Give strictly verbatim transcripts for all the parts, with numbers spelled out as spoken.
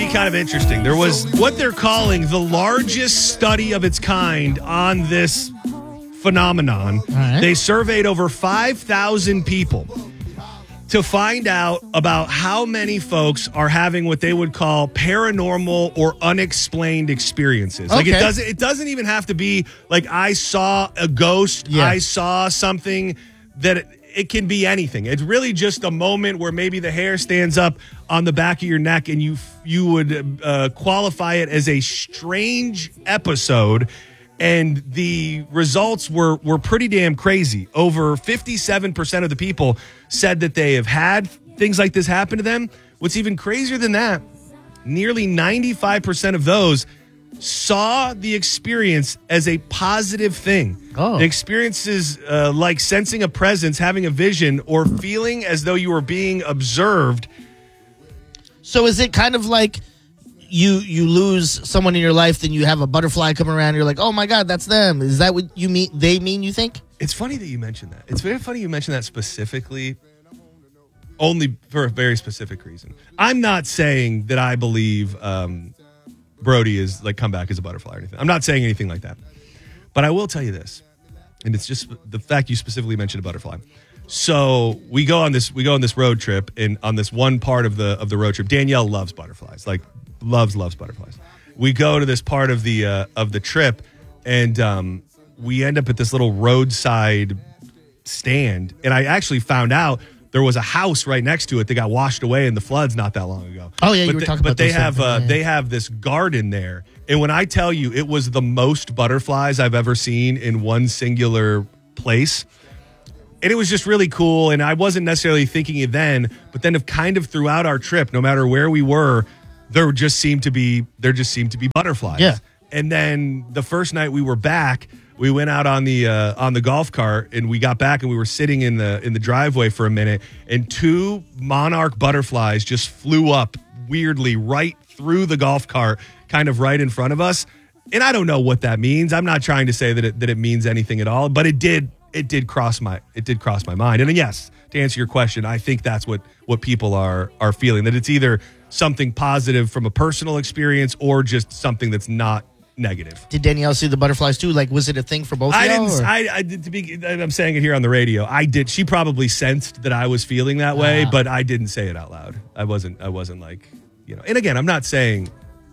be kind of interesting. There was what they're calling the largest study of its kind on this phenomenon. Right. They surveyed over five thousand people to find out about how many folks are having what they would call paranormal or unexplained experiences. Like, it Okay. doesn't it doesn't even have to be like I saw a ghost, Yeah. I saw something. That it, it can be anything. It's really just a moment where maybe the hair stands up on the back of your neck and you you would uh, qualify it as a strange episode. And the results were were pretty damn crazy. Over fifty-seven percent of the people said that they have had things like this happen to them. What's even crazier than that, nearly ninety-five percent of those saw the experience as a positive thing. Oh. The experiences uh, like sensing a presence, having a vision, or feeling as though you were being observed. So is it kind of like you you lose someone in your life, then you have a butterfly come around, and you're like, oh my God, that's them. Is that what you mean? They mean, you think? It's funny that you mentioned that. It's very funny you mentioned that specifically, only for a very specific reason. I'm not saying that I believe um, Brody is like come back as a butterfly or anything. I'm not saying anything like that. But I will tell you this, and it's just the fact you specifically mentioned a butterfly. So we go on this we go on this road trip, and on this one part of the of the road trip, Danielle loves butterflies, like loves loves butterflies. We go to this part of the uh, of the trip, and um, we end up at this little roadside stand, and I actually found out there was a house right next to it that got washed away in the floods not that long ago. Oh yeah, but you were the, talking but about they those have things, uh, yeah. they have this garden there, and when I tell you it was the most butterflies I've ever seen in one singular place. And it was just really cool, and I wasn't necessarily thinking it then, but then of kind of throughout our trip, no matter where we were, there just seemed to be there just seemed to be butterflies. Yeah. And then the first night we were back, we went out on the uh, on the golf cart, and we got back, and we were sitting in the in the driveway for a minute, and two monarch butterflies just flew up weirdly right through the golf cart, kind of right in front of us. And I don't know what that means. I'm not trying to say that it that it means anything at all, but it did. It did cross my it did cross my mind. And yes, to answer your question, I think that's what what people are are feeling, that it's either something positive from a personal experience or just something that's not negative. Did Danielle see the butterflies too? Like, was it a thing for both of I y'all? didn't or- I, I did to be I'm saying it here on the radio. I did she probably sensed that I was feeling that way, Ah. but I didn't say it out loud. I wasn't I wasn't like, you know. And again, I'm not saying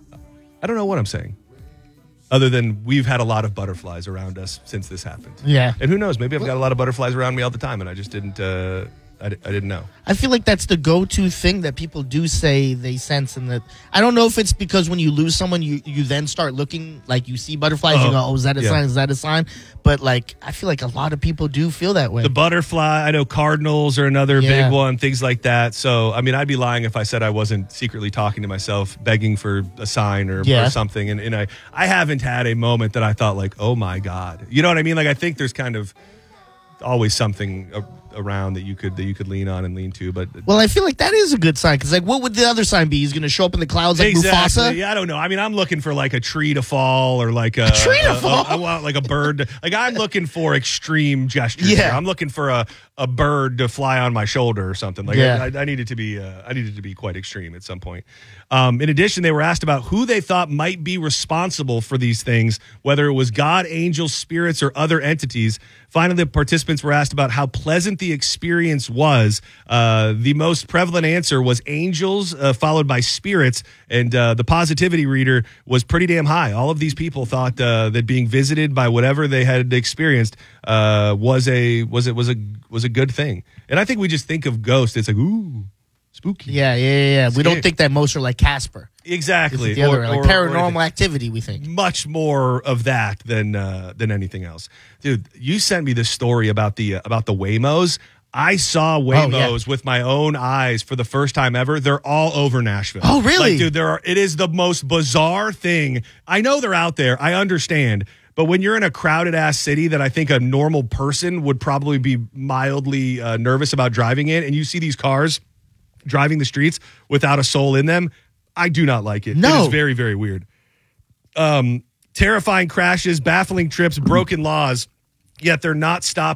I don't know what I'm saying. Other than we've had a lot of butterflies around us since this happened. Yeah. And who knows? Maybe I've got a lot of butterflies around me all the time, and I just didn't. Uh, I, I didn't know. I feel like that's the go-to thing that people do say they sense, and that I don't know if it's because when you lose someone, you you then start looking like you see butterflies. Oh, you go, oh, is that a yeah. sign? Is that a sign? But like, I feel like a lot of people do feel that way. The butterfly. I know cardinals are another Yeah. big one. Things like that. So I mean, I'd be lying if I said I wasn't secretly talking to myself, begging for a sign or, Yeah. or something. And, and I I haven't had a moment that I thought like, oh my God, you know what I mean? Like I think there's kind of always something a, around that you could that you could lean on and lean to. But Well, I feel like that is a good sign, because like, what would the other sign be? He's going to show up in the clouds like exactly. Mufasa? Yeah, I don't know. I mean, I'm looking for like a tree to fall or like a, A tree to a- a- fall? I want like a bird. To, like I'm looking for extreme gestures. Yeah. here. I'm looking for a, a bird to fly on my shoulder or something. Like Yeah. I, I needed to be uh, I needed to be quite extreme at some point. Um, in addition, they were asked about who they thought might be responsible for these things, whether it was God, angels, spirits, or other entities. Finally, the participants were asked about how pleasant the experience was. Uh, the most prevalent answer was angels, uh, followed by spirits, and uh, the positivity reader was pretty damn high. All of these people thought uh, that being visited by whatever they had experienced uh, was a was it was a was a good thing. And I think we just think of ghosts. It's like ooh, spooky. Yeah, yeah, yeah. yeah. We Scary. don't think that most are like Casper. Exactly. It's the other, Or- like or- or paranormal anything. activity, we think. Much more of that than uh, than anything else, dude. You sent me this story about the uh, about the Waymos. I saw Waymos yeah. with my own eyes for the first time ever. They're all over Nashville. Oh, really? Like, dude, there are. It is the most bizarre thing. I know they're out there. I understand. But when you're in a crowded ass city that I think a normal person would probably be mildly uh, nervous about driving in, and you see these cars driving the streets without a soul in them, I do not like it. No. It is very, very weird. Um, terrifying crashes, baffling trips, broken laws, yet they're not stopping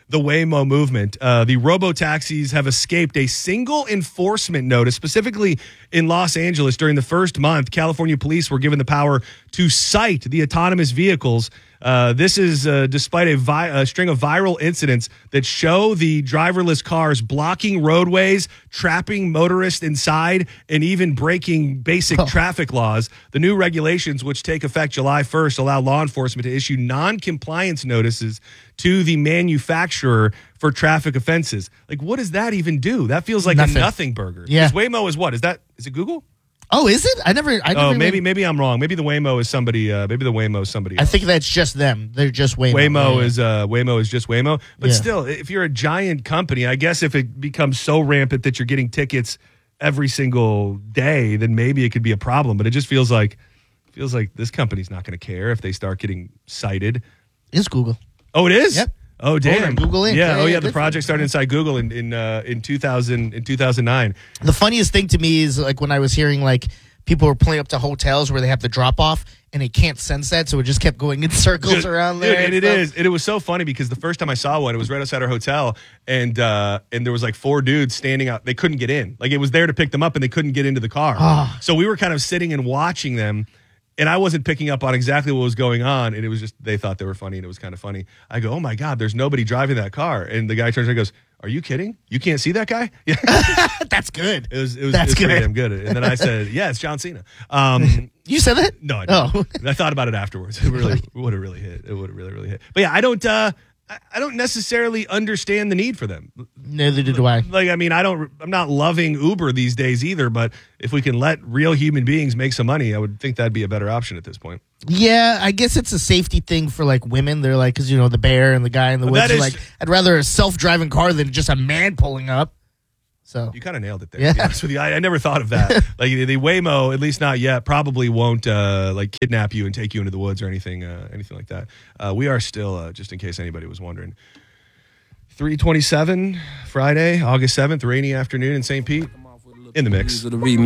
the Waymo movement. Uh, the robo-taxis have escaped a single enforcement notice, specifically in Los Angeles. During the first month, California police were given the power to cite the autonomous vehicles. Uh, this is uh, despite a, vi- a string of viral incidents that show the driverless cars blocking roadways, trapping motorists inside, and even breaking basic oh. traffic laws. The new regulations, which take effect July first, allow law enforcement to issue non-compliance notices to the manufacturer for traffic offenses. Like, what does that even do? That feels like nothing. a nothing burger. Yeah. Because Waymo is what? Is that? Is it Google? Oh, is it? I never. I never oh, maybe even... maybe I'm wrong. Maybe the Waymo is somebody. Uh, maybe the Waymo is somebody else. I think that's just them. They're just Waymo. Waymo yeah. is uh, Waymo is just Waymo. But yeah. still, if you're a giant company, I guess if it becomes so rampant that you're getting tickets every single day, then maybe it could be a problem. But it just feels like feels like this company's not going to care if they start getting cited. It's Google. Oh, it is. Yep. Oh, damn. Google Incorporated. Yeah. yeah oh, yeah, yeah. The project started inside Google in in uh, in two thousand in two thousand nine. The funniest thing to me is like when I was hearing like people were pulling up to hotels where they have the drop off and they can't sense that, so it just kept going in circles just, around there. Dude, and, and it stuff. is. And it was so funny because the first time I saw one, it was right outside our hotel, and uh, and there was like four dudes standing out. They couldn't get in. Like it was there to pick them up, and they couldn't get into the car. Oh. So we were kind of sitting and watching them. And I wasn't picking up on exactly what was going on. And it was just, they thought they were funny, and it was kind of funny. I go, oh my God, there's nobody driving that car. And the guy turns around and goes, are you kidding? You can't see that guy? Yeah. That's good. It was, it was, That's it was pretty good. damn good. And then I said, yeah, it's John Cena. Um, you said that? no, I didn't. Oh. I thought about it afterwards. It really would have really hit. It would have really, really hit. But yeah, I don't, uh, I- I don't necessarily understand the need for them. Neither do I. Like, I mean, I don't, I'm not loving Uber these days either, but if we can let real human beings make some money, I would think that'd be a better option at this point. Yeah, I guess it's a safety thing for like women. They're like, because you know the bear and the guy in the Well, woods that are is- like, I'd rather a self-driving car than just a man pulling up. So You kind of nailed it there. Yeah. To be honest with you, I, I never thought of that. Like the, the Waymo, at least not yet, probably won't uh, like kidnap you and take you into the woods or anything, uh, anything like that. Uh, we are still, uh, just in case anybody was wondering, three twenty-seven Friday, August seventh, rainy afternoon in Saint Pete. In the mix.